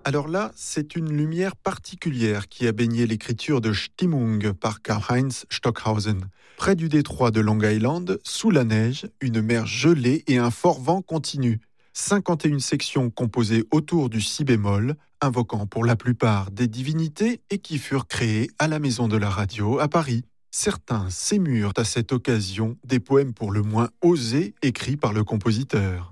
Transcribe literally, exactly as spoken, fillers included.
Alors là, c'est une lumière particulière qui a baigné l'écriture de Stimmung par Karl-Heinz Stockhausen. Près du détroit de Long Island, sous la neige, une mer gelée et un fort vent continu. cinquante et une sections composées autour du si bémol, invoquant pour la plupart des divinités et qui furent créées à la Maison de la Radio à Paris. Certains s'émurent à cette occasion des poèmes pour le moins osés écrits par le compositeur.